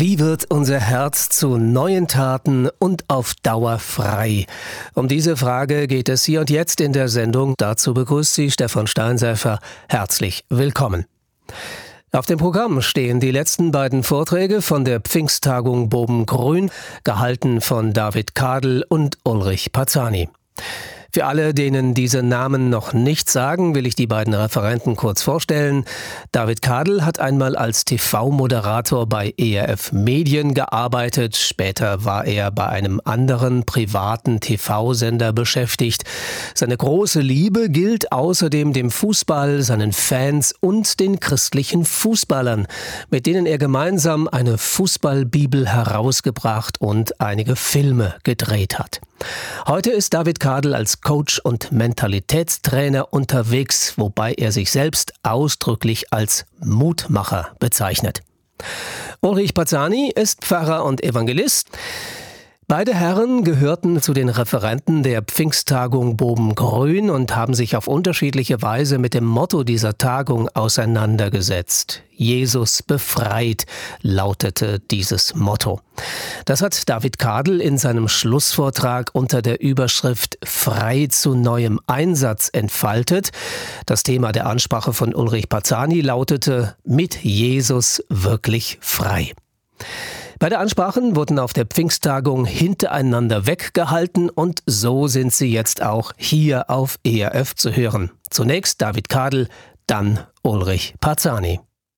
Wie wird unser Herz zu neuen Taten und auf Dauer frei? Um diese Frage geht es hier und jetzt in der Sendung. Dazu begrüßt Sie Stefan Steinsäfer. Herzlich willkommen. Auf dem Programm stehen die letzten beiden Vorträge von der Pfingsttagung Bobengrün, gehalten von David Kadel und Ulrich Pazzani. Für alle, denen diese Namen noch nichts sagen, will ich die beiden Referenten kurz vorstellen. David Kadel hat einmal als TV-Moderator bei ERF Medien gearbeitet. Später war er bei einem anderen privaten TV-Sender beschäftigt. Seine große Liebe gilt außerdem dem Fußball, seinen Fans und den christlichen Fußballern, mit denen er gemeinsam eine Fußballbibel herausgebracht und einige Filme gedreht hat. Heute ist David Kadel als Coach und Mentalitätstrainer unterwegs, wobei er sich selbst ausdrücklich als Mutmacher bezeichnet. Ulrich Pazzani ist Pfarrer und Evangelist. Beide Herren gehörten zu den Referenten der Pfingsttagung Bobengrün und haben sich auf unterschiedliche Weise mit dem Motto dieser Tagung auseinandergesetzt. Jesus befreit, lautete dieses Motto. Das hat David Kadel in seinem Schlussvortrag unter der Überschrift Frei zu neuem Einsatz entfaltet. Das Thema der Ansprache von Ulrich Pazzani lautete: Mit Jesus wirklich frei. Beide Ansprachen wurden auf der Pfingsttagung hintereinander weggehalten und so sind sie jetzt auch hier auf ERF zu hören. Zunächst David Kadel, dann Ulrich Pazzani.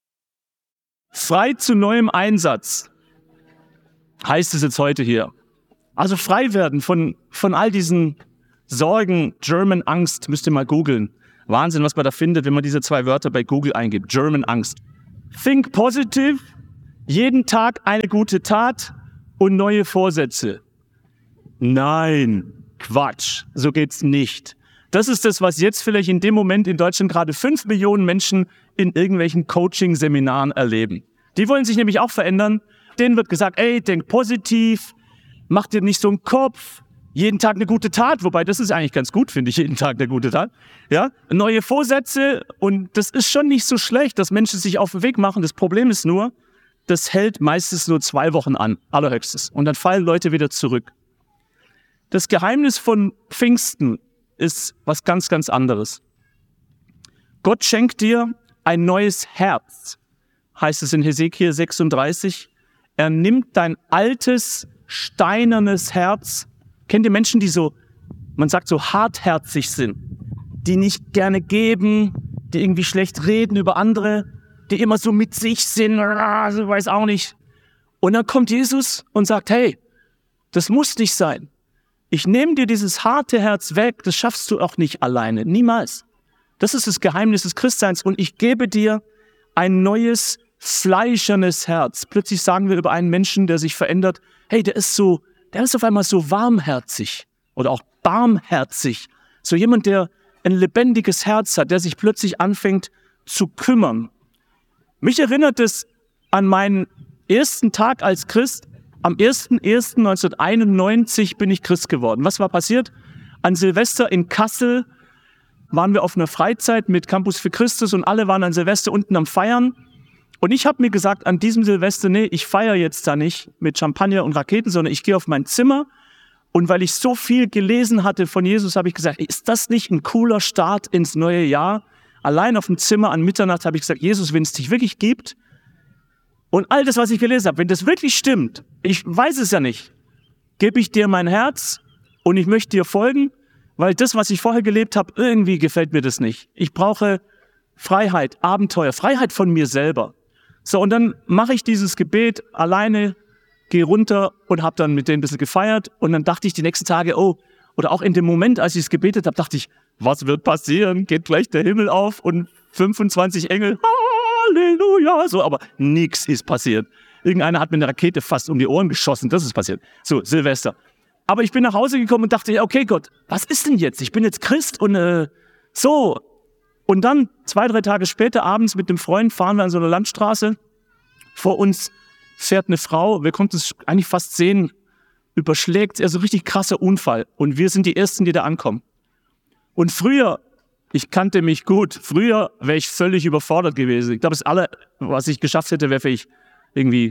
Frei zu neuem Einsatz heißt es jetzt heute hier. Also frei werden von all diesen Sorgen. German Angst, müsst ihr mal googeln. Wahnsinn, was man da findet, wenn man diese zwei Wörter bei Google eingibt. German Angst. Think positive. Jeden Tag eine gute Tat und neue Vorsätze. Nein, Quatsch, so geht's nicht. Das ist das, was jetzt vielleicht in dem Moment in Deutschland gerade 5 Millionen Menschen in irgendwelchen Coaching-Seminaren erleben. Die wollen sich nämlich auch verändern. Denen wird gesagt, ey, denk positiv, mach dir nicht so einen Kopf, jeden Tag eine gute Tat, wobei das ist eigentlich ganz gut, finde ich, jeden Tag eine gute Tat. Ja, neue Vorsätze, und das ist schon nicht so schlecht, dass Menschen sich auf den Weg machen. Das Problem ist nur, das hält meistens nur 2 Wochen an, allerhöchstes. Und dann fallen Leute wieder zurück. Das Geheimnis von Pfingsten ist was ganz, ganz anderes. Gott schenkt dir ein neues Herz, heißt es in Hesekiel 36. Er nimmt dein altes, steinernes Herz. Kennt ihr Menschen, die so, man sagt so hartherzig sind, die nicht gerne geben, die irgendwie schlecht reden über andere, die immer so mit sich sind, weiß auch nicht. Und dann kommt Jesus und sagt, hey, das muss nicht sein. Ich nehme dir dieses harte Herz weg, das schaffst du auch nicht alleine, niemals. Das ist das Geheimnis des Christseins, und ich gebe dir ein neues, fleischernes Herz. Plötzlich sagen wir über einen Menschen, der sich verändert, hey, der ist auf einmal so warmherzig oder auch barmherzig. So jemand, der ein lebendiges Herz hat, der sich plötzlich anfängt zu kümmern. Mich erinnert es an meinen ersten Tag als Christ. Am 01.01.1991 bin ich Christ geworden. Was war passiert? An Silvester in Kassel waren wir auf einer Freizeit mit Campus für Christus und alle waren an Silvester unten am Feiern. Und ich habe mir gesagt, an diesem Silvester, nee, ich feiere jetzt da nicht mit Champagner und Raketen, sondern ich gehe auf mein Zimmer. Und weil ich so viel gelesen hatte von Jesus, habe ich gesagt, ist das nicht ein cooler Start ins neue Jahr? Allein auf dem Zimmer an Mitternacht habe ich gesagt, Jesus, wenn es dich wirklich gibt und all das, was ich gelesen habe, wenn das wirklich stimmt, ich weiß es ja nicht, gebe ich dir mein Herz und ich möchte dir folgen, weil das, was ich vorher gelebt habe, irgendwie gefällt mir das nicht. Ich brauche Freiheit, Abenteuer, Freiheit von mir selber. So, und dann mache ich dieses Gebet alleine, gehe runter und habe dann mit denen ein bisschen gefeiert, und dann dachte ich die nächsten Tage, oder auch in dem Moment, als ich es gebetet habe, dachte ich, was wird passieren? Geht gleich der Himmel auf und 25 Engel, Halleluja, so, aber nichts ist passiert. Irgendeiner hat mir eine Rakete fast um die Ohren geschossen, das ist passiert. So, Silvester. Aber ich bin nach Hause gekommen und dachte, okay Gott, was ist denn jetzt? Ich bin jetzt Christ und so. Und dann 2-3 Tage später abends mit dem Freund fahren wir an so einer Landstraße. Vor uns fährt eine Frau, wir konnten es eigentlich fast sehen, überschlägt, also richtig krasser Unfall. Und wir sind die Ersten, die da ankommen. Und früher, ich kannte mich gut, früher wäre ich völlig überfordert gewesen. Ich glaube, das alle, was ich geschafft hätte, wäre vielleicht irgendwie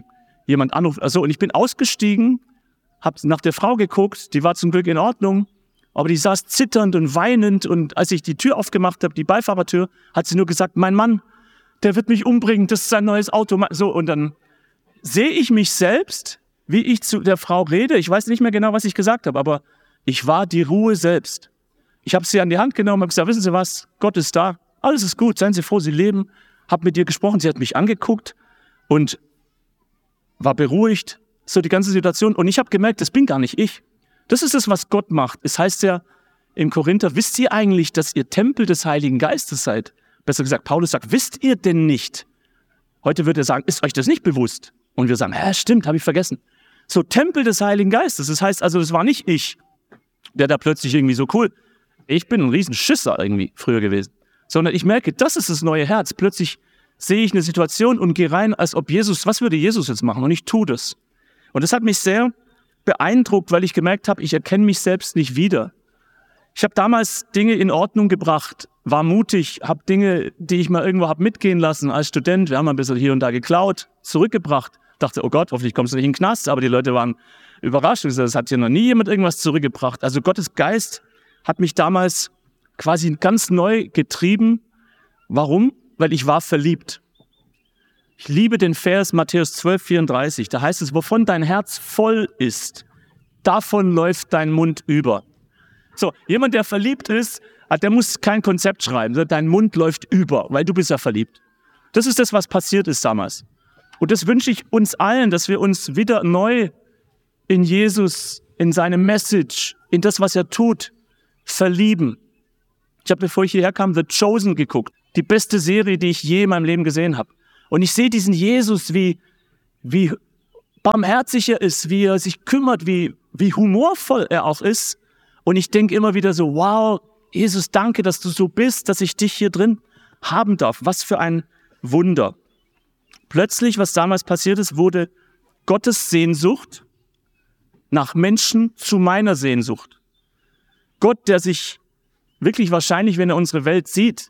jemand anruft. Also, und ich bin ausgestiegen, habe nach der Frau geguckt, die war zum Glück in Ordnung, aber die saß zitternd und weinend und als ich die Tür aufgemacht habe, die Beifahrertür, hat sie nur gesagt, mein Mann, der wird mich umbringen, das ist sein neues Auto. So, und dann sehe ich mich selbst, wie ich zu der Frau rede. Ich weiß nicht mehr genau, was ich gesagt habe, aber ich war die Ruhe selbst. Ich habe sie an die Hand genommen und gesagt, wissen Sie was, Gott ist da, alles ist gut, seien Sie froh, Sie leben. Habe mit ihr gesprochen, sie hat mich angeguckt und war beruhigt, so die ganze Situation. Und ich habe gemerkt, das bin gar nicht ich. Das ist es, was Gott macht. Es heißt ja im Korinther, wisst ihr eigentlich, dass ihr Tempel des Heiligen Geistes seid? Besser gesagt, Paulus sagt, wisst ihr denn nicht? Heute würde er sagen, ist euch das nicht bewusst? Und wir sagen, stimmt, habe ich vergessen. So, Tempel des Heiligen Geistes. Das heißt also, das war nicht ich, der da plötzlich irgendwie so cool. Ich bin ein Riesenschisser irgendwie früher gewesen. Sondern ich merke, das ist das neue Herz. Plötzlich sehe ich eine Situation und gehe rein, als ob Jesus, was würde Jesus jetzt machen? Und ich tue das. Und das hat mich sehr beeindruckt, weil ich gemerkt habe, ich erkenne mich selbst nicht wieder. Ich habe damals Dinge in Ordnung gebracht, war mutig, habe Dinge, die ich mal irgendwo habe mitgehen lassen als Student, wir haben ein bisschen hier und da geklaut, zurückgebracht. Dachte, oh Gott, hoffentlich kommst du nicht in den Knast. Aber die Leute waren überrascht. Es hat hier noch nie jemand irgendwas zurückgebracht. Also Gottes Geist hat mich damals quasi ganz neu getrieben. Warum? Weil ich war verliebt. Ich liebe den Vers Matthäus 12,34. Da heißt es, wovon dein Herz voll ist, davon läuft dein Mund über. So, jemand, der verliebt ist, der muss kein Konzept schreiben. Dein Mund läuft über, weil du bist ja verliebt. Das ist das, was passiert ist damals. Und das wünsche ich uns allen, dass wir uns wieder neu in Jesus, in seine Message, in das, was er tut, verlieben. Ich habe, bevor ich hierher kam, The Chosen geguckt. Die beste Serie, die ich je in meinem Leben gesehen habe. Und ich sehe diesen Jesus, wie barmherzig er ist, wie er sich kümmert, wie humorvoll er auch ist. Und ich denke immer wieder so, wow, Jesus, danke, dass du so bist, dass ich dich hier drin haben darf. Was für ein Wunder. Plötzlich, was damals passiert ist, wurde Gottes Sehnsucht nach Menschen zu meiner Sehnsucht. Gott, der sich wirklich wahrscheinlich, wenn er unsere Welt sieht,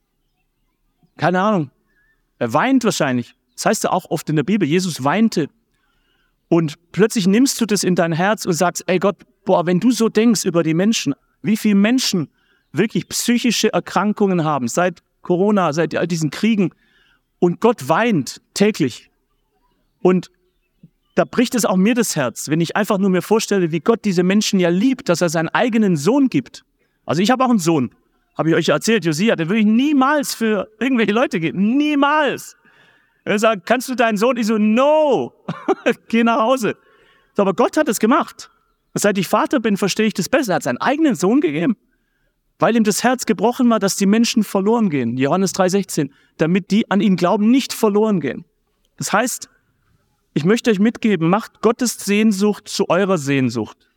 keine Ahnung, er weint wahrscheinlich. Das heißt ja auch oft in der Bibel, Jesus weinte. Und plötzlich nimmst du das in dein Herz und sagst, ey Gott, wenn du so denkst über die Menschen, wie viele Menschen wirklich psychische Erkrankungen haben, seit Corona, seit all diesen Kriegen, und Gott weint täglich. Und da bricht es auch mir das Herz, wenn ich einfach nur mir vorstelle, wie Gott diese Menschen ja liebt, dass er seinen eigenen Sohn gibt. Also ich habe auch einen Sohn, habe ich euch erzählt, Josia, den würde ich niemals für irgendwelche Leute geben. Niemals. Er sagt, kannst du deinen Sohn? Ich so, no, geh nach Hause. So, aber Gott hat es gemacht. Seit ich Vater bin, verstehe ich das besser. Er hat seinen eigenen Sohn gegeben, weil ihm das Herz gebrochen war, dass die Menschen verloren gehen. Johannes 3,16, damit die an ihn glauben, nicht verloren gehen. Das heißt, ich möchte euch mitgeben, macht Gottes Sehnsucht zu eurer Sehnsucht.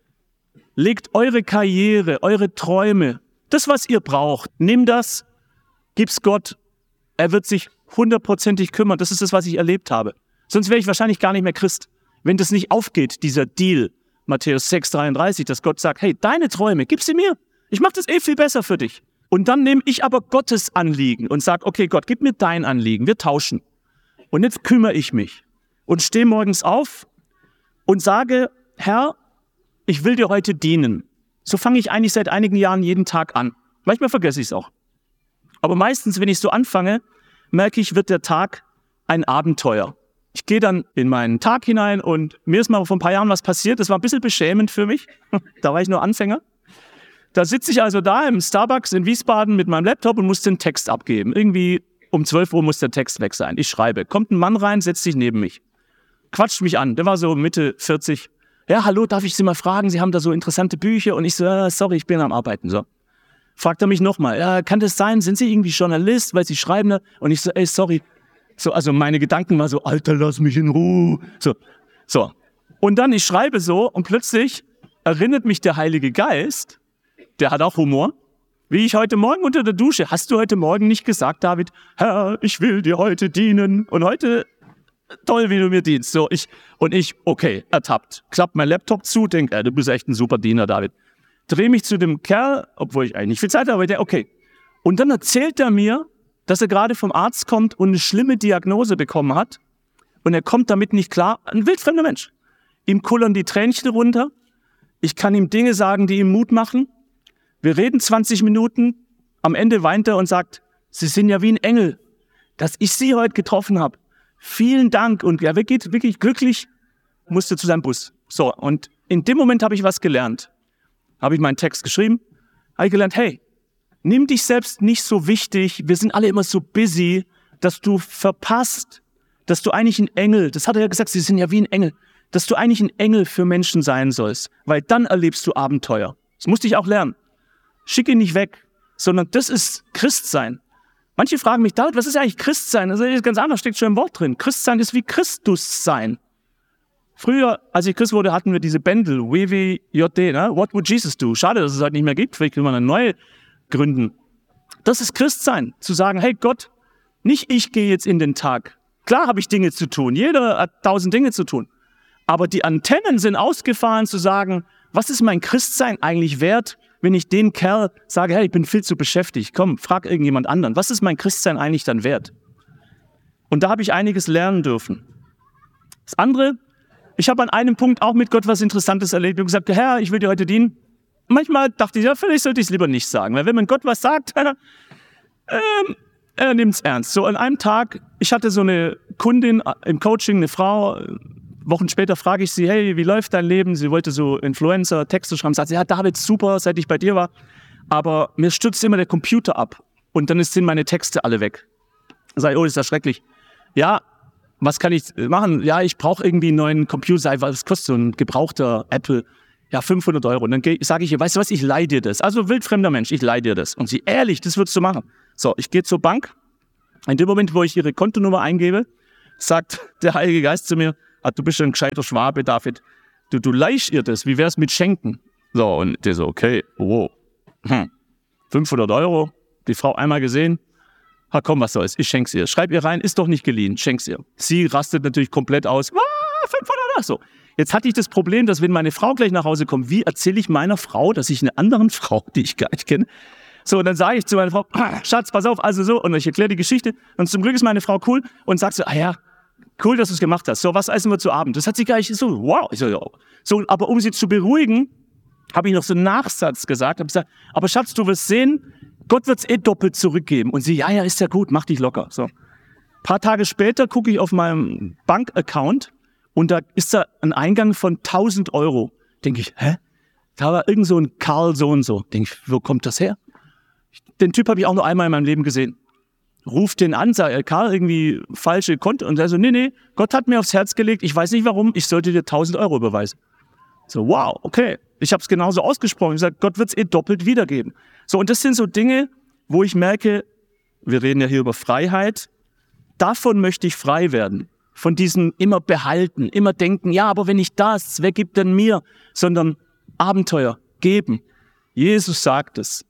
Legt eure Karriere, eure Träume, das, was ihr braucht, nimm das, gib's Gott. Er wird sich 100%ig kümmern. Das ist das, was ich erlebt habe. Sonst wäre ich wahrscheinlich gar nicht mehr Christ. Wenn das nicht aufgeht, dieser Deal, Matthäus 6,33, dass Gott sagt, hey, deine Träume, gib sie mir. Ich mache das viel besser für dich. Und dann nehme ich aber Gottes Anliegen und sage, okay Gott, gib mir dein Anliegen, wir tauschen. Und jetzt kümmere ich mich und stehe morgens auf und sage, Herr, ich will dir heute dienen. So fange ich eigentlich seit einigen Jahren jeden Tag an. Manchmal vergesse ich es auch. Aber meistens, wenn ich so anfange, merke ich, wird der Tag ein Abenteuer. Ich gehe dann in meinen Tag hinein und mir ist mal vor ein paar Jahren was passiert. Das war ein bisschen beschämend für mich. Da war ich nur Anfänger. Da sitze ich also da im Starbucks in Wiesbaden mit meinem Laptop und muss den Text abgeben. Irgendwie um 12 Uhr muss der Text weg sein. Ich schreibe. Kommt ein Mann rein, setzt sich neben mich. Quatscht mich an. Der war so Mitte 40. Ja, hallo, darf ich Sie mal fragen? Sie haben da so interessante Bücher. Und ich so, sorry, ich bin am Arbeiten. So. Fragt er mich nochmal, kann das sein? Sind Sie irgendwie Journalist, weil Sie schreiben da? Und ich so, ey, sorry. So, also meine Gedanken waren so, Alter, lass mich in Ruhe. So. Und dann, ich schreibe so und plötzlich erinnert mich der Heilige Geist, der hat auch Humor, wie ich heute Morgen unter der Dusche, hast du heute Morgen nicht gesagt, David, Herr, ich will dir heute dienen und heute, toll, wie du mir dienst. So, okay, ertappt. Klappt mein Laptop zu, denke, du bist echt ein super Diener, David. Drehe mich zu dem Kerl, obwohl ich eigentlich nicht viel Zeit habe, aber der, okay. Und dann erzählt er mir, dass er gerade vom Arzt kommt und eine schlimme Diagnose bekommen hat und er kommt damit nicht klar, ein wildfremder Mensch. Ihm kullern die Tränchen runter, ich kann ihm Dinge sagen, die ihm Mut machen. Wir reden 20 Minuten, am Ende weint er und sagt, Sie sind ja wie ein Engel, dass ich Sie heute getroffen habe. Vielen Dank. Und er geht wirklich glücklich, musste zu seinem Bus. So, und in dem Moment habe ich was gelernt. Habe ich meinen Text geschrieben, habe ich gelernt, hey, nimm dich selbst nicht so wichtig, wir sind alle immer so busy, dass du verpasst, dass du eigentlich ein Engel, das hat er ja gesagt, Sie sind ja wie ein Engel, dass du eigentlich ein Engel für Menschen sein sollst, weil dann erlebst du Abenteuer. Das musste ich auch lernen. Schick ihn nicht weg, sondern das ist Christsein. Manche fragen mich, David, was ist eigentlich Christsein? Das ist ganz anders, steckt schon im Wort drin. Christsein ist wie Christus sein. Früher, als ich Christ wurde, hatten wir diese Bändel, WWJD, ne? What would Jesus do? Schade, dass es heute nicht mehr gibt, vielleicht können wir eine neue gründen. Das ist Christsein, zu sagen, hey Gott, nicht ich gehe jetzt in den Tag. Klar habe ich Dinge zu tun, jeder hat 1000 Dinge zu tun. Aber die Antennen sind ausgefahren zu sagen, was ist mein Christsein eigentlich wert, wenn ich den Kerl sage, hey, ich bin viel zu beschäftigt, komm, frag irgendjemand anderen. Was ist mein Christsein eigentlich dann wert? Und da habe ich einiges lernen dürfen. Das andere, ich habe an einem Punkt auch mit Gott was Interessantes erlebt und gesagt, Herr, ich will dir heute dienen. Manchmal dachte ich, ja, vielleicht sollte ich es lieber nicht sagen, weil wenn man Gott was sagt, er nimmt es ernst. So an einem Tag, ich hatte so eine Kundin im Coaching, eine Frau, Wochen später frage ich sie, hey, wie läuft dein Leben? Sie wollte so Influencer, Texte schreiben, sagt sie, ja, David, super, seit ich bei dir war, aber mir stürzt immer der Computer ab und dann sind meine Texte alle weg. Sag ich, oh, ist das schrecklich. Ja, was kann ich machen? Ja, ich brauche irgendwie einen neuen Computer, was kostet so ein gebrauchter Apple? Ja, 500 €. Und dann sage ich ihr, weißt du was, ich leih dir das. Also wildfremder Mensch, ich leih dir das. Und sie, ehrlich, das würdest du machen. So, ich gehe zur Bank. In dem Moment, wo ich ihre Kontonummer eingebe, sagt der Heilige Geist zu mir, du bist ein gescheiter Schwabe, David. Du leihst ihr das, wie wär's mit Schenken? So, und der so, okay, wow. 500 €, die Frau einmal gesehen. Komm, was soll's, ich schenk's ihr. Schreib ihr rein, ist doch nicht geliehen, schenk's ihr. Sie rastet natürlich komplett aus. 500 €, so. Jetzt hatte ich das Problem, dass wenn meine Frau gleich nach Hause kommt, wie erzähle ich meiner Frau, dass ich einer anderen Frau, die ich gar nicht kenne, so, und dann sage ich zu meiner Frau, Schatz, pass auf, also so, und ich erkläre die Geschichte. Und zum Glück ist meine Frau cool und sagt so, ja, cool, dass du es gemacht hast. So, was essen wir zu Abend? Das hat sie gar nicht so, wow. Ich so, ja. So, aber um sie zu beruhigen, habe ich noch so einen Nachsatz gesagt. Habe gesagt, aber Schatz, du wirst sehen, Gott wird es doppelt zurückgeben. Und sie, ja, ist ja gut, mach dich locker. So. Ein paar Tage später gucke ich auf meinem Bankaccount und da ist da ein Eingang von 1.000 €. Denke ich, hä? Da war irgend so ein Karl so und so. Denke ich, wo kommt das her? Den Typ habe ich auch nur einmal in meinem Leben gesehen. Ruft den an, sagt, Karl, irgendwie falsche Konto. Und er so, nee, Gott hat mir aufs Herz gelegt, ich weiß nicht warum, ich sollte dir 1.000 € überweisen. So, wow, okay. Ich habe es genauso ausgesprochen. Ich sage, Gott wird es doppelt wiedergeben. So, und das sind so Dinge, wo ich merke, wir reden ja hier über Freiheit, davon möchte ich frei werden. Von diesem immer behalten, immer denken, ja, aber wenn ich das, wer gibt denn mir? Sondern Abenteuer, geben. Jesus sagt es.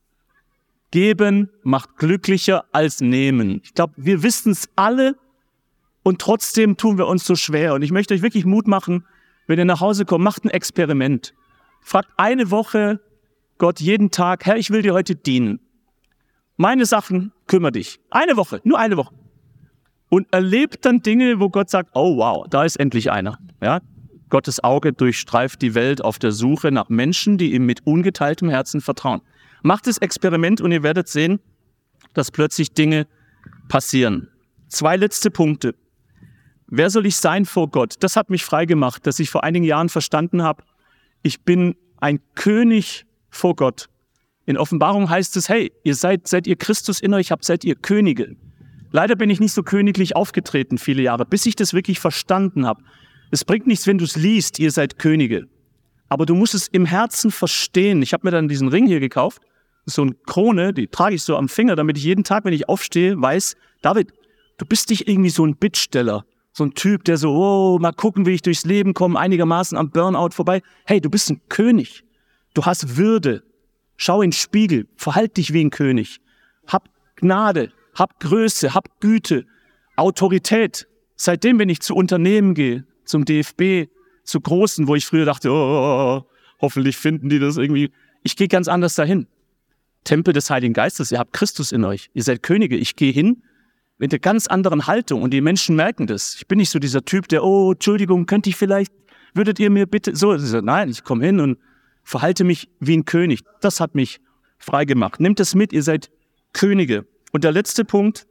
Geben macht glücklicher als nehmen. Ich glaube, wir wissen es alle und trotzdem tun wir uns so schwer. Und ich möchte euch wirklich Mut machen, wenn ihr nach Hause kommt, macht ein Experiment. Fragt eine Woche Gott jeden Tag, Herr, ich will dir heute dienen. Meine Sachen, kümmere dich. Eine Woche, nur eine Woche. Und erlebt dann Dinge, wo Gott sagt, oh wow, da ist endlich einer. Ja? Gottes Auge durchstreift die Welt auf der Suche nach Menschen, die ihm mit ungeteiltem Herzen vertrauen. Macht das Experiment und ihr werdet sehen, dass plötzlich Dinge passieren. 2 letzte Punkte. Wer soll ich sein vor Gott? Das hat mich frei gemacht, dass ich vor einigen Jahren verstanden habe, ich bin ein König vor Gott. In Offenbarung heißt es, hey, seid ihr Christus in euch habt, seid ihr Könige. Leider bin ich nicht so königlich aufgetreten viele Jahre, bis ich das wirklich verstanden habe. Es bringt nichts, wenn du es liest, ihr seid Könige. Aber du musst es im Herzen verstehen. Ich habe mir dann diesen Ring hier gekauft. So eine Krone, die trage ich so am Finger, damit ich jeden Tag, wenn ich aufstehe, weiß, David, du bist nicht irgendwie so ein Bittsteller, so ein Typ, der so, oh, mal gucken, wie ich durchs Leben komme, einigermaßen am Burnout vorbei. Hey, du bist ein König. Du hast Würde. Schau in den Spiegel, verhalt dich wie ein König. Hab Gnade, hab Größe, hab Güte, Autorität. Seitdem, wenn ich zu Unternehmen gehe, zum DFB, zu Großen, wo ich früher dachte, oh, hoffentlich finden die das irgendwie. Ich gehe ganz anders dahin. Tempel des Heiligen Geistes, ihr habt Christus in euch, ihr seid Könige. Ich gehe hin mit einer ganz anderen Haltung und die Menschen merken das. Ich bin nicht so dieser Typ, der, oh, Entschuldigung, würdet ihr mir bitte, so, nein, ich komme hin und verhalte mich wie ein König. Das hat mich frei gemacht. Nehmt das mit, ihr seid Könige. Und der letzte Punkt,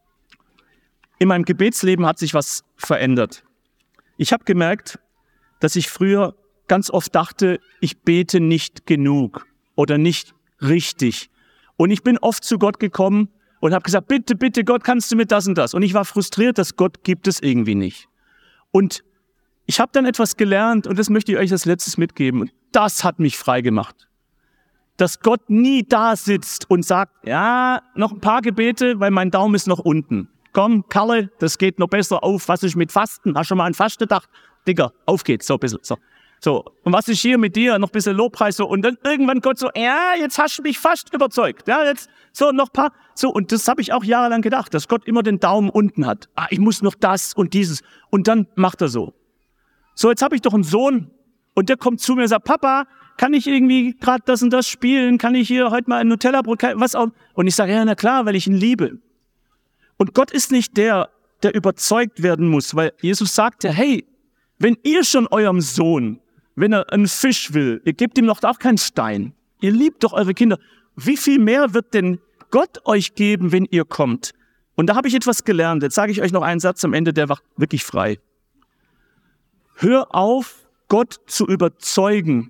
in meinem Gebetsleben hat sich was verändert. Ich habe gemerkt, dass ich früher ganz oft dachte, ich bete nicht genug oder nicht richtig. Und ich bin oft zu Gott gekommen und habe gesagt, bitte, bitte Gott, kannst du mir das und das? Und ich war frustriert, dass Gott gibt es irgendwie nicht. Und ich habe dann etwas gelernt und das möchte ich euch als letztes mitgeben. Und das hat mich frei gemacht. Dass Gott nie da sitzt und sagt, ja, noch ein paar Gebete, weil mein Daumen ist noch unten. Komm, Karle, das geht noch besser auf. Was ist mit Fasten? Hast du schon mal an Fasten gedacht? Digga, auf geht's, so ein bisschen. So. Und was ist hier mit dir? Noch ein bisschen Lobpreis. So. Und dann irgendwann Gott so, ja, jetzt hast du mich fast überzeugt. Ja, jetzt so noch ein paar. So, und das habe ich auch jahrelang gedacht, dass Gott immer den Daumen unten hat. Ah, ich muss noch das und dieses. Und dann macht er so. So, jetzt habe ich doch einen Sohn und der kommt zu mir und sagt, Papa, kann ich irgendwie gerade das und das spielen? Kann ich hier heute mal ein Nutella-Brot, was auch? Und ich sage, ja, na klar, weil ich ihn liebe. Und Gott ist nicht der überzeugt werden muss, weil Jesus sagte, hey, wenn ihr schon eurem Sohn, wenn er einen Fisch will, ihr gebt ihm doch auch keinen Stein. Ihr liebt doch eure Kinder. Wie viel mehr wird denn Gott euch geben, wenn ihr kommt? Und da habe ich etwas gelernt. Jetzt sage ich euch noch einen Satz am Ende, der macht wirklich frei. Hör auf, Gott zu überzeugen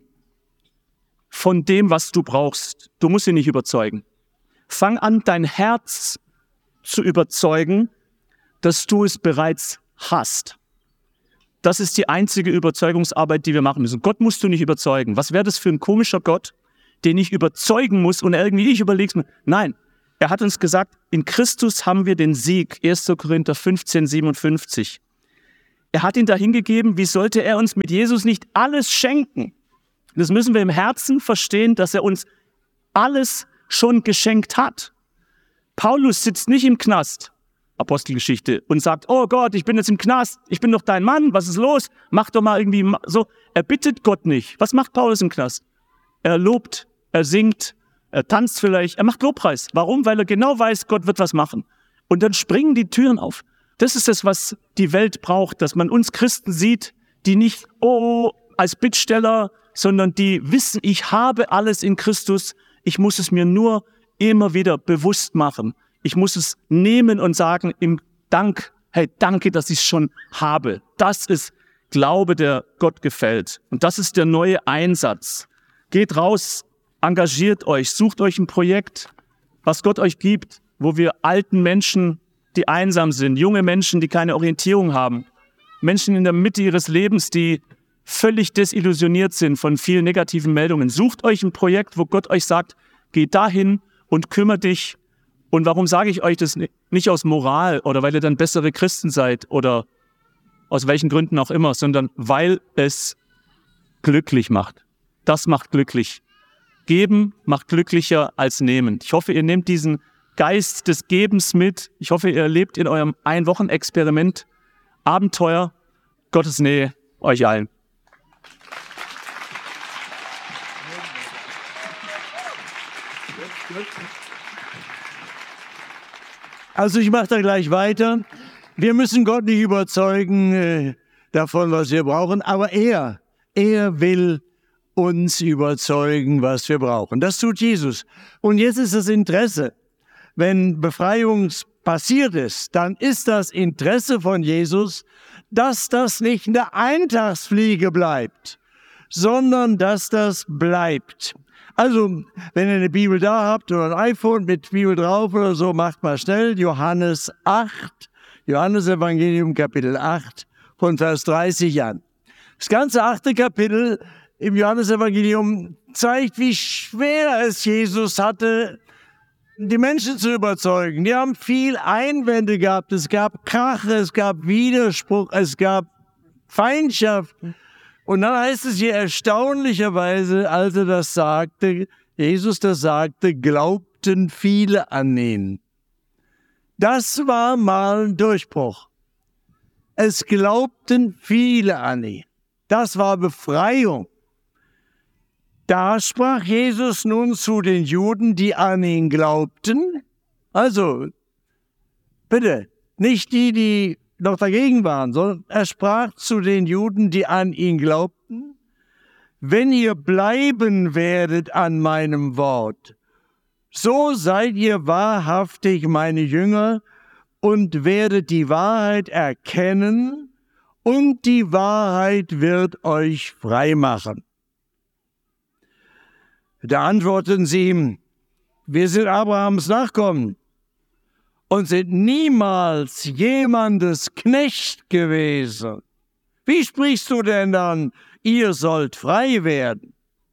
von dem, was du brauchst. Du musst ihn nicht überzeugen. Fang an, dein Herz zu überzeugen, dass du es bereits hast. Das ist die einzige Überzeugungsarbeit, die wir machen müssen. Gott musst du nicht überzeugen. Was wäre das für ein komischer Gott, den ich überzeugen muss und irgendwie ich überleg's mir. Nein, er hat uns gesagt, in Christus haben wir den Sieg. 1. Korinther 15, 57. Er hat ihn dahin gegeben, wie sollte er uns mit Jesus nicht alles schenken? Das müssen wir im Herzen verstehen, dass er uns alles schon geschenkt hat. Paulus sitzt nicht im Knast, Apostelgeschichte, und sagt, oh Gott, ich bin jetzt im Knast, ich bin doch dein Mann, was ist los? Mach doch mal irgendwie so. Er bittet Gott nicht. Was macht Paulus im Knast? Er lobt, er singt, er tanzt vielleicht, er macht Lobpreis. Warum? Weil er genau weiß, Gott wird was machen. Und dann springen die Türen auf. Das ist das, was die Welt braucht, dass man uns Christen sieht, die nicht, als Bittsteller, sondern die wissen, ich habe alles in Christus, ich muss es mir nur immer wieder bewusst machen. Ich muss es nehmen und sagen, im Dank, hey, danke, dass ich es schon habe. Das ist Glaube, der Gott gefällt. Und das ist der neue Einsatz. Geht raus, engagiert euch, sucht euch ein Projekt, was Gott euch gibt, wo wir alten Menschen, die einsam sind, junge Menschen, die keine Orientierung haben, Menschen in der Mitte ihres Lebens, die völlig desillusioniert sind von vielen negativen Meldungen. Sucht euch ein Projekt, wo Gott euch sagt, geht dahin und kümmert dich. Und warum sage ich euch das nicht aus Moral oder weil ihr dann bessere Christen seid oder aus welchen Gründen auch immer, sondern weil es glücklich macht. Das macht glücklich. Geben macht glücklicher als nehmen. Ich hoffe, ihr nehmt diesen Geist des Gebens mit. Ich hoffe, ihr erlebt in eurem Ein-Wochen-Experiment Abenteuer, Gottes Nähe euch allen. Also ich mache da gleich weiter. Wir müssen Gott nicht überzeugen davon, was wir brauchen, aber er will uns überzeugen, was wir brauchen. Das tut Jesus. Und jetzt ist das Interesse. Wenn Befreiung passiert ist, dann ist das Interesse von Jesus, dass das nicht eine Eintagsfliege bleibt, sondern dass das bleibt. Also, wenn ihr eine Bibel da habt oder ein iPhone mit Bibel drauf oder so, macht mal schnell Johannes 8, Johannes Evangelium Kapitel 8 von Vers 30 an. Das ganze 8. Kapitel im Johannes Evangelium zeigt, wie schwer es Jesus hatte, die Menschen zu überzeugen. Die haben viel Einwände gehabt, es gab Krach, es gab Widerspruch, es gab Feindschaft. Und dann heißt es hier erstaunlicherweise, als er das sagte, Jesus das sagte, glaubten viele an ihn. Das war mal ein Durchbruch. Es glaubten viele an ihn. Das war Befreiung. Da sprach Jesus nun zu den Juden, die an ihn glaubten. Also, bitte, Nicht die noch dagegen waren, sondern er sprach zu den Juden, die an ihn glaubten: Wenn ihr bleiben werdet an meinem Wort, so seid ihr wahrhaftig meine Jünger und werdet die Wahrheit erkennen, und die Wahrheit wird euch frei machen. Da antworteten sie ihm: Wir sind Abrahams Nachkommen und sind niemals jemandes Knecht gewesen. Wie sprichst du denn dann, ihr sollt frei werden?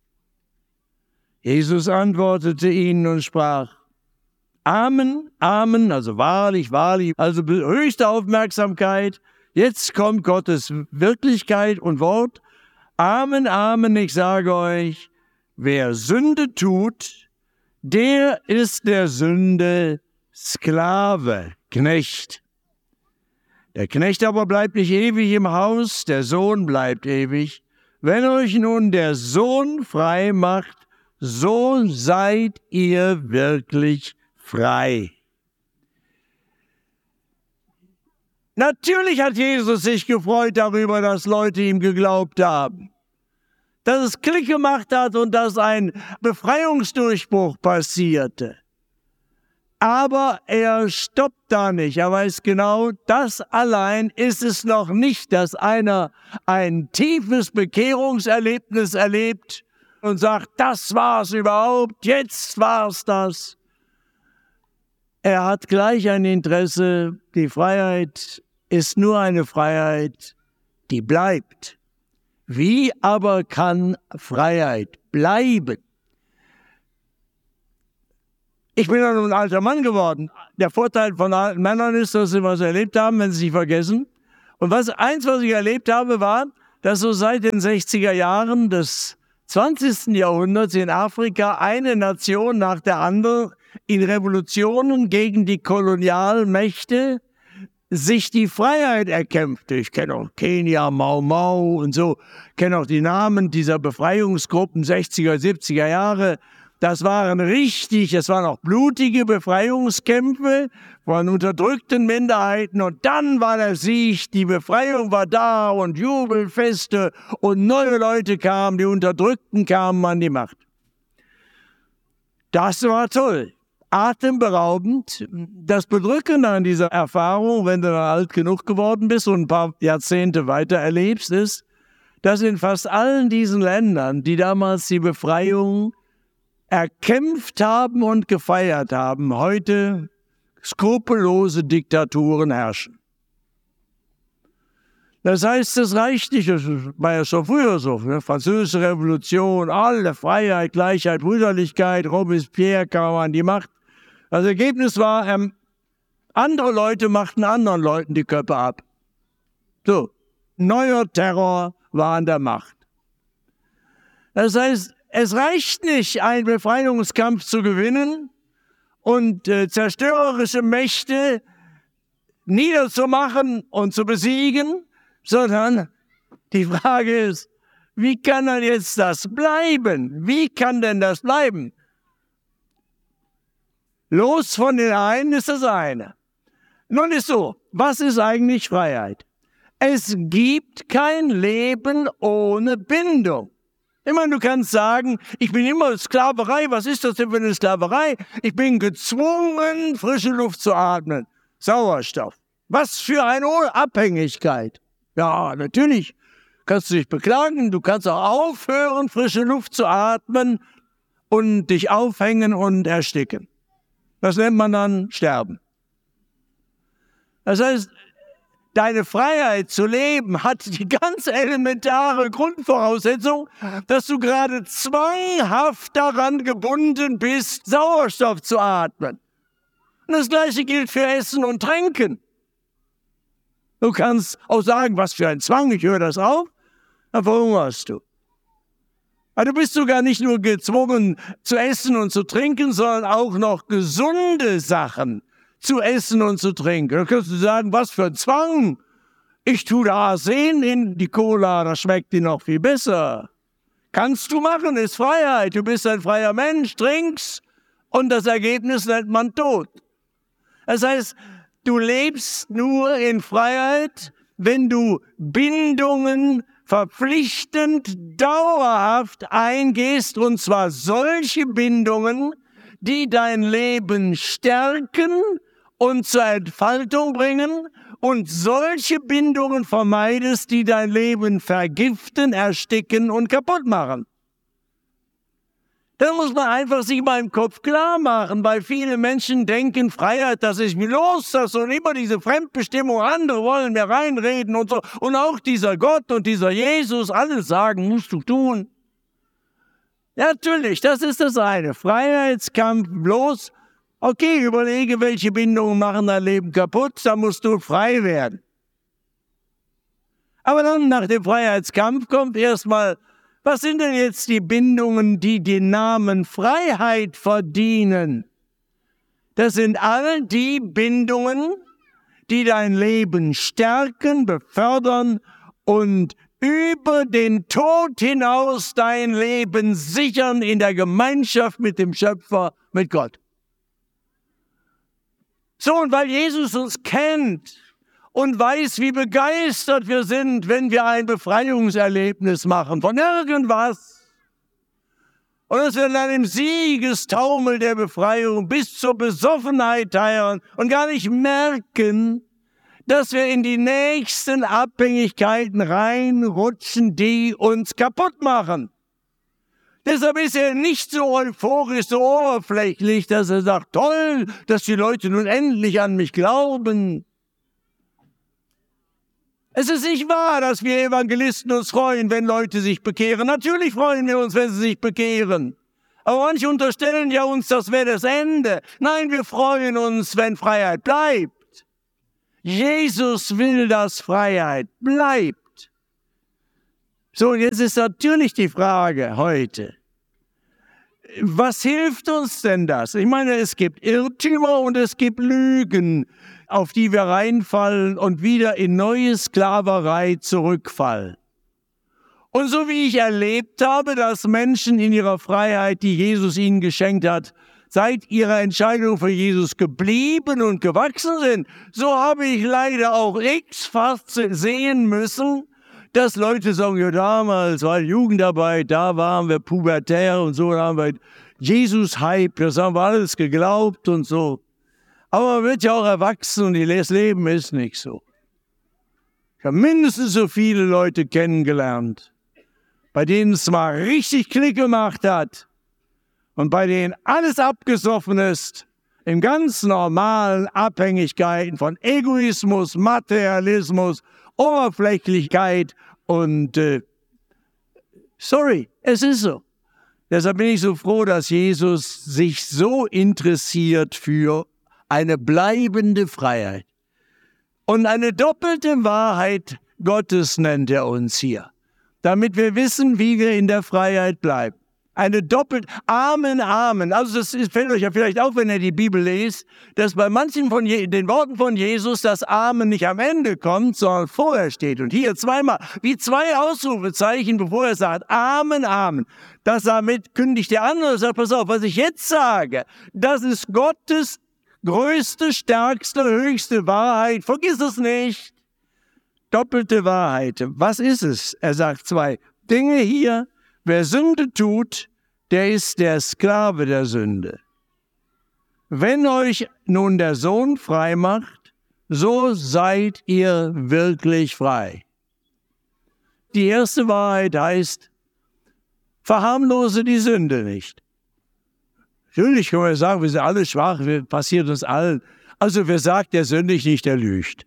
Jesus antwortete ihnen und sprach: Amen, Amen, also wahrlich, wahrlich, also höchste Aufmerksamkeit. Jetzt kommt Gottes Wirklichkeit und Wort. Amen, Amen, ich sage euch, wer Sünde tut, der ist der Sünde Sklave, Knecht. Der Knecht aber bleibt nicht ewig im Haus, der Sohn bleibt ewig. Wenn euch nun der Sohn frei macht, so seid ihr wirklich frei. Natürlich hat Jesus sich gefreut darüber, dass Leute ihm geglaubt haben, dass es Klick gemacht hat und dass ein Befreiungsdurchbruch passierte. Aber er stoppt da nicht. Er weiß genau, das allein ist es noch nicht, dass einer ein tiefes Bekehrungserlebnis erlebt und sagt, das war's überhaupt, jetzt war's das. Er hat gleich ein Interesse, die Freiheit ist nur eine Freiheit, die bleibt. Wie aber kann Freiheit bleiben? Ich bin ja nun ein alter Mann geworden. Der Vorteil von alten Männern ist, dass sie was erlebt haben, wenn sie sich vergessen. Und was ich erlebt habe, war, dass so seit den 60er Jahren des 20. Jahrhunderts in Afrika eine Nation nach der anderen in Revolutionen gegen die Kolonialmächte sich die Freiheit erkämpfte. Ich kenne auch Kenia, Mau Mau und so, kenne auch die Namen dieser Befreiungsgruppen 60er, 70er Jahre. Das waren auch blutige Befreiungskämpfe von unterdrückten Minderheiten. Und dann war der Sieg, die Befreiung war da und Jubelfeste und neue Leute kamen, die Unterdrückten kamen an die Macht. Das war toll, atemberaubend. Das Bedrückende an dieser Erfahrung, wenn du dann alt genug geworden bist und ein paar Jahrzehnte weiter erlebst, ist, dass in fast allen diesen Ländern, die damals die Befreiung erkämpft haben und gefeiert haben, heute skrupellose Diktaturen herrschen. Das heißt, es reicht nicht, das war ja schon früher so, ne? Französische Revolution, alle Freiheit, Gleichheit, Brüderlichkeit, Robespierre kam an die Macht. Das Ergebnis war, andere Leute machten anderen Leuten die Köpfe ab. So, neuer Terror war an der Macht. Das heißt, es reicht nicht, einen Befreiungskampf zu gewinnen und zerstörerische Mächte niederzumachen und zu besiegen, sondern die Frage ist, wie kann dann jetzt das bleiben? Wie kann denn das bleiben? Los von den einen ist das eine. Nun ist so, was ist eigentlich Freiheit? Es gibt kein Leben ohne Bindung. Ich meine, du kannst sagen, ich bin immer Sklaverei. Was ist das denn für eine Sklaverei? Ich bin gezwungen, frische Luft zu atmen. Sauerstoff. Was für eine Abhängigkeit. Ja, natürlich kannst du dich beklagen. Du kannst auch aufhören, frische Luft zu atmen und dich aufhängen und ersticken. Das nennt man dann Sterben. Das heißt, deine Freiheit zu leben hat die ganz elementare Grundvoraussetzung, dass du gerade zwanghaft daran gebunden bist, Sauerstoff zu atmen. Und das Gleiche gilt für Essen und Trinken. Du kannst auch sagen, was für ein Zwang, ich höre das auf, dann verhungerst du. Aber du bist sogar nicht nur gezwungen zu essen und zu trinken, sondern auch noch gesunde Sachen zu essen und zu trinken. Da kannst du sagen, was für ein Zwang. Ich tue da Arsen in die Cola, das schmeckt dir noch viel besser. Kannst du machen, ist Freiheit. Du bist ein freier Mensch, trinkst und das Ergebnis nennt man Tod. Das heißt, Du lebst nur in Freiheit, wenn du Bindungen verpflichtend dauerhaft eingehst, und zwar solche Bindungen, die dein Leben stärken und zur Entfaltung bringen, und solche Bindungen vermeidest, die dein Leben vergiften, ersticken und kaputt machen. Das muss man einfach sich mal im Kopf klar machen, weil viele Menschen denken, Freiheit, das ist wie los, das und immer diese Fremdbestimmung, andere wollen mir reinreden und so. Und auch dieser Gott und dieser Jesus, alles sagen, musst du tun. Ja, natürlich, das ist das eine. Freiheitskampf bloß. Okay, überlege, welche Bindungen machen dein Leben kaputt, da musst du frei werden. Aber dann nach dem Freiheitskampf kommt erstmal, was sind denn jetzt die Bindungen, die den Namen Freiheit verdienen? Das sind all die Bindungen, die dein Leben stärken, befördern und über den Tod hinaus dein Leben sichern in der Gemeinschaft mit dem Schöpfer, mit Gott. So, und weil Jesus uns kennt und weiß, wie begeistert wir sind, wenn wir ein Befreiungserlebnis machen von irgendwas, und dass wir in einem Siegestaumel der Befreiung bis zur Besoffenheit teilen und gar nicht merken, dass wir in die nächsten Abhängigkeiten reinrutschen, die uns kaputt machen. Deshalb ist er nicht so euphorisch, so oberflächlich, dass er sagt, toll, dass die Leute nun endlich an mich glauben. Es ist nicht wahr, dass wir Evangelisten uns freuen, wenn Leute sich bekehren. Natürlich freuen wir uns, wenn sie sich bekehren. Aber manche unterstellen ja uns, das wäre das Ende. Nein, wir freuen uns, wenn Freiheit bleibt. Jesus will, dass Freiheit bleibt. So, jetzt ist natürlich die Frage heute, was hilft uns denn das? Ich meine, es gibt Irrtümer und es gibt Lügen, auf die wir reinfallen und wieder in neue Sklaverei zurückfallen. Und so wie ich erlebt habe, dass Menschen in ihrer Freiheit, die Jesus ihnen geschenkt hat, seit ihrer Entscheidung für Jesus geblieben und gewachsen sind, so habe ich leider auch x-fach sehen müssen, dass Leute sagen, ja damals war Jugendarbeit, da waren wir pubertär und so, da haben wir Jesus-Hype, das haben wir alles geglaubt und so. Aber man wird ja auch erwachsen und das Leben ist nicht so. Ich habe mindestens so viele Leute kennengelernt, bei denen es mal richtig Klick gemacht hat und bei denen alles abgesoffen ist, in ganz normalen Abhängigkeiten von Egoismus, Materialismus, Oberflächlichkeit und sorry, es ist so. Deshalb bin ich so froh, dass Jesus sich so interessiert für eine bleibende Freiheit. Und eine doppelte Wahrheit Gottes nennt er uns hier, damit wir wissen, wie wir in der Freiheit bleiben. Eine doppelt, Amen, Amen. Also das fällt euch ja vielleicht auf, wenn ihr die Bibel lest, dass bei manchen von den Worten von Jesus das Amen nicht am Ende kommt, sondern vorher steht. Und hier zweimal, wie zwei Ausrufezeichen, bevor er sagt, Amen, Amen. Das damit kündigt der andere, sagt, pass auf, was ich jetzt sage, das ist Gottes größte, stärkste, höchste Wahrheit. Vergiss es nicht. Doppelte Wahrheit. Was ist es? Er sagt zwei Dinge hier. Wer Sünde tut, der ist der Sklave der Sünde. Wenn euch nun der Sohn frei macht, so seid ihr wirklich frei. Die erste Wahrheit heißt, verharmlose die Sünde nicht. Natürlich können wir sagen, wir sind alle schwach, passiert uns allen. Also wer sagt, der sündigt nicht, der lügt.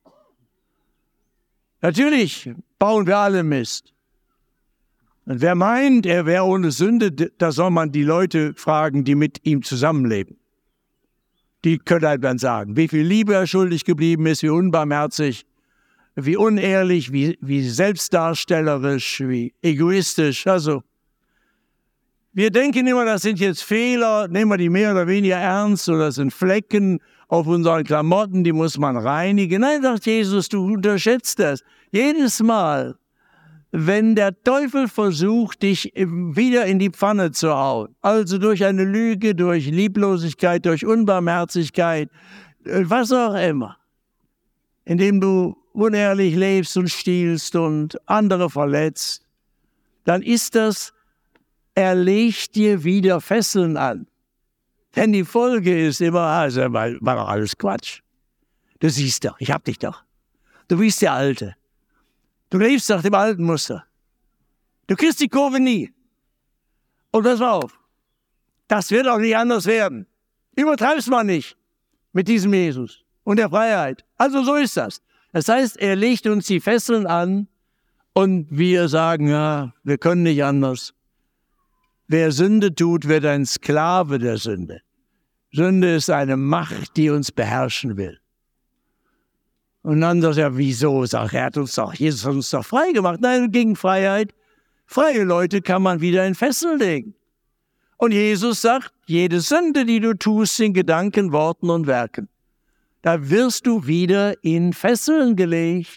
Natürlich bauen wir alle Mist. Und wer meint, er wäre ohne Sünde, da soll man die Leute fragen, die mit ihm zusammenleben. Die können halt dann sagen, wie viel Liebe er schuldig geblieben ist, wie unbarmherzig, wie unehrlich, wie selbstdarstellerisch, wie egoistisch. Also, wir denken immer, das sind jetzt Fehler, nehmen wir die mehr oder weniger ernst, oder das sind Flecken auf unseren Klamotten, die muss man reinigen. Nein, sagt Jesus, du unterschätzt das. Jedes Mal, wenn der Teufel versucht, dich wieder in die Pfanne zu hauen, also durch eine Lüge, durch Lieblosigkeit, durch Unbarmherzigkeit, was auch immer, indem du unehrlich lebst und stiehlst und andere verletzt, dann ist das, er legt dir wieder Fesseln an. Denn die Folge ist immer, also war doch alles Quatsch. Du siehst doch, ich hab dich doch. Du bist der Alte. Du lebst nach dem alten Muster. Du kriegst die Kurve nie. Und pass mal auf, das wird auch nicht anders werden. Übertreib's mal nicht mit diesem Jesus und der Freiheit. Also so ist das. Das heißt, er legt uns die Fesseln an und wir sagen, ja, wir können nicht anders. Wer Sünde tut, wird ein Sklave der Sünde. Sünde ist eine Macht, die uns beherrschen will. Und dann sagt er, wieso? Jesus hat uns doch frei gemacht. Nein, gegen Freiheit. Freie Leute kann man wieder in Fesseln legen. Und Jesus sagt, jede Sünde, die du tust, in Gedanken, Worten und Werken, da wirst du wieder in Fesseln gelegt.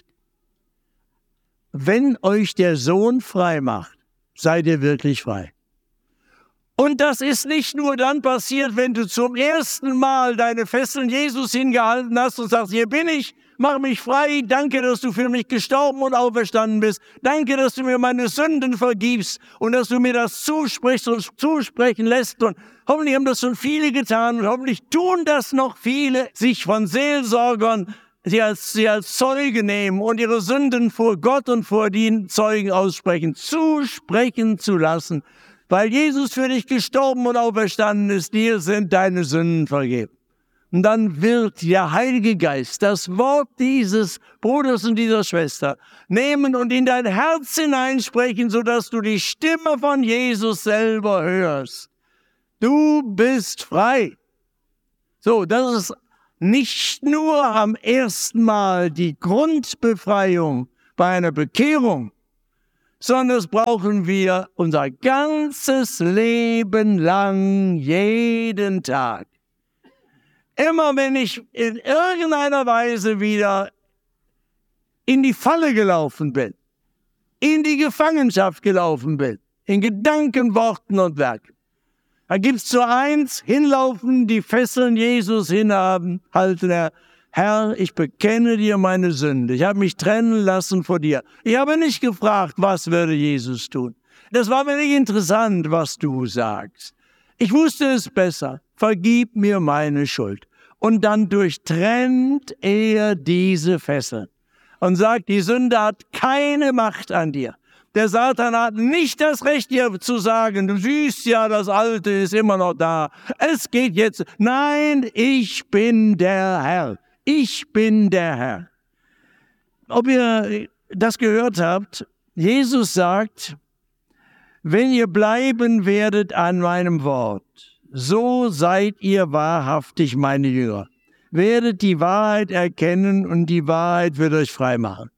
Wenn euch der Sohn frei macht, seid ihr wirklich frei. Und das ist nicht nur dann passiert, wenn du zum ersten Mal deine Fesseln Jesus hingehalten hast und sagst, hier bin ich, mach mich frei, danke, dass du für mich gestorben und auferstanden bist, danke, dass du mir meine Sünden vergibst und dass du mir das zusprichst und zusprechen lässt. Und hoffentlich haben das schon viele getan und hoffentlich tun das noch viele, sich von Seelsorgern sie als Zeuge nehmen und ihre Sünden vor Gott und vor den Zeugen aussprechen, zusprechen zu lassen. Weil Jesus für dich gestorben und auferstanden ist, dir sind deine Sünden vergeben. Und dann wird der Heilige Geist das Wort dieses Bruders und dieser Schwester nehmen und in dein Herz hineinsprechen, sodass du die Stimme von Jesus selber hörst. Du bist frei. So, das ist nicht nur am ersten Mal die Grundbefreiung bei einer Bekehrung, sondern das brauchen wir unser ganzes Leben lang, jeden Tag. Immer wenn ich in irgendeiner Weise wieder in die Falle gelaufen bin, in die Gefangenschaft gelaufen bin, in Gedanken, Worten und Werken, da gibt's nur eins, hinlaufen, die Fesseln Jesus hinhaben, halten, Herr, ich bekenne dir meine Sünde. Ich habe mich trennen lassen vor dir. Ich habe nicht gefragt, was würde Jesus tun. Das war mir nicht interessant, was du sagst. Ich wusste es besser. Vergib mir meine Schuld. Und dann durchtrennt er diese Fesseln und sagt, die Sünde hat keine Macht an dir. Der Satan hat nicht das Recht, dir zu sagen, du siehst ja, das Alte ist immer noch da. Es geht jetzt. Nein, ich bin der Herr. Ich bin der Herr. Ob ihr das gehört habt, Jesus sagt, wenn ihr bleiben werdet an meinem Wort, so seid ihr wahrhaftig meine Jünger. Werdet die Wahrheit erkennen und die Wahrheit wird euch frei machen.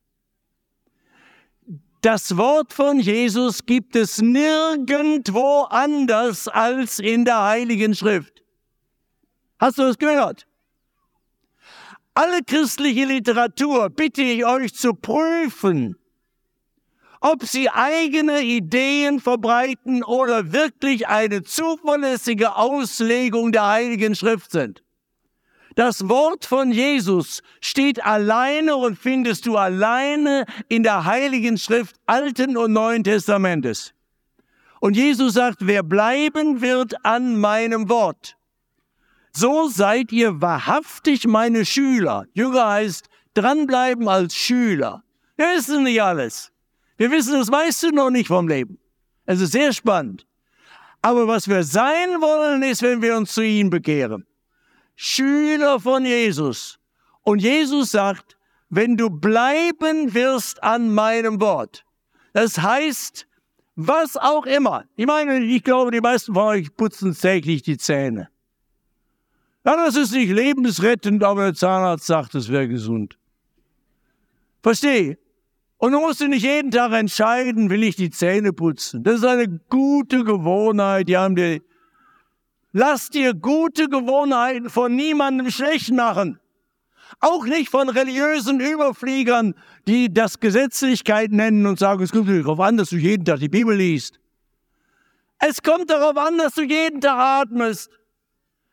Das Wort von Jesus gibt es nirgendwo anders als in der Heiligen Schrift. Hast du es gehört? Alle christliche Literatur bitte ich euch zu prüfen, ob sie eigene Ideen verbreiten oder wirklich eine zuverlässige Auslegung der Heiligen Schrift sind. Das Wort von Jesus steht alleine und findest du alleine in der Heiligen Schrift Alten und Neuen Testamentes. Und Jesus sagt, wer bleiben wird an meinem Wort, so seid ihr wahrhaftig meine Schüler. Jünger heißt dranbleiben als Schüler. Wir wissen nicht alles. Wir wissen das meiste noch nicht vom Leben. Es ist sehr spannend. Aber was wir sein wollen, ist, wenn wir uns zu ihm bekehren. Schüler von Jesus. Und Jesus sagt, wenn du bleiben wirst an meinem Wort. Das heißt, was auch immer. Ich meine, ich glaube, die meisten von euch putzen täglich die Zähne. Ja, das ist nicht lebensrettend, aber der Zahnarzt sagt, es wäre gesund. Verstehe. Und du musst nicht jeden Tag entscheiden, will ich die Zähne putzen. Das ist eine gute Gewohnheit. Lass dir gute Gewohnheiten von niemandem schlecht machen. Auch nicht von religiösen Überfliegern, die das Gesetzlichkeit nennen und sagen, es kommt nicht darauf an, dass du jeden Tag die Bibel liest. Es kommt darauf an, dass du jeden Tag atmest.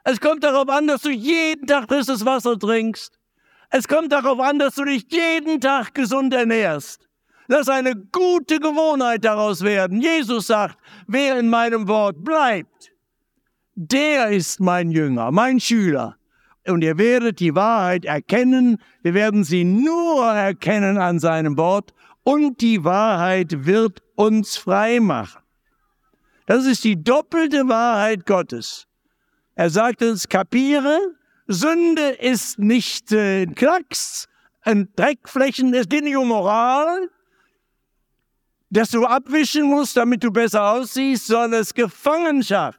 Es kommt darauf an, dass du jeden Tag frisches Wasser trinkst. Es kommt darauf an, dass du dich jeden Tag gesund ernährst. Lass eine gute Gewohnheit daraus werden. Jesus sagt, wer in meinem Wort bleibt, der ist mein Jünger, mein Schüler. Und ihr werdet die Wahrheit erkennen. Wir werden sie nur erkennen an seinem Wort. Und die Wahrheit wird uns frei machen. Das ist die doppelte Wahrheit Gottes. Er sagt uns, kapiere, Sünde ist nicht ein Klacks, ein Dreckflächen, es geht nicht um Moral, dass du abwischen musst, damit du besser aussiehst, sondern es ist Gefangenschaft.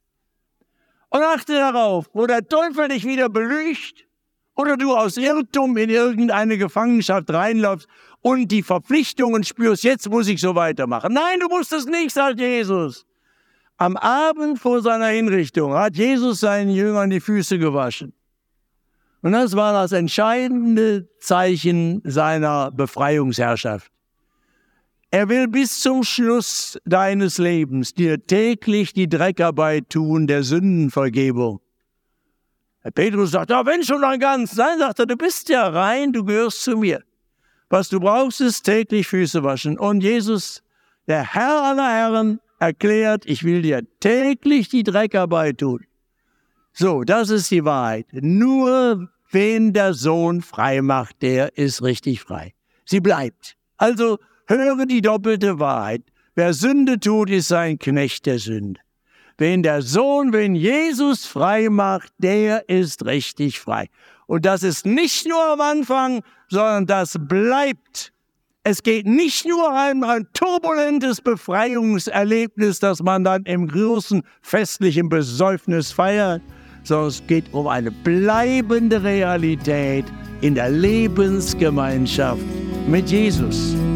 Und achte darauf, wo der Teufel dich wieder belügt oder du aus Irrtum in irgendeine Gefangenschaft reinläufst und die Verpflichtungen spürst, jetzt muss ich so weitermachen. Nein, du musst es nicht, sagt Jesus. Am Abend vor seiner Hinrichtung hat Jesus seinen Jüngern die Füße gewaschen. Und das war das entscheidende Zeichen seiner Befreiungsherrschaft. Er will bis zum Schluss deines Lebens dir täglich die Dreckarbeit tun der Sündenvergebung. Herr Petrus sagt, ja, wenn schon dann ganz. Nein, sagt er, du bist ja rein, du gehörst zu mir. Was du brauchst, ist täglich Füße waschen. Und Jesus, der Herr aller Herren, erklärt, ich will dir täglich die Dreckarbeit tun. So, das ist die Wahrheit. Nur wen der Sohn frei macht, der ist richtig frei. Sie bleibt. Also höre die doppelte Wahrheit. Wer Sünde tut, ist ein Knecht der Sünde. Wen Jesus frei macht, der ist richtig frei. Und das ist nicht nur am Anfang, sondern das bleibt. Es geht nicht nur um ein turbulentes Befreiungserlebnis, das man dann im großen festlichen Besäufnis feiert, sondern es geht um eine bleibende Realität in der Lebensgemeinschaft mit Jesus.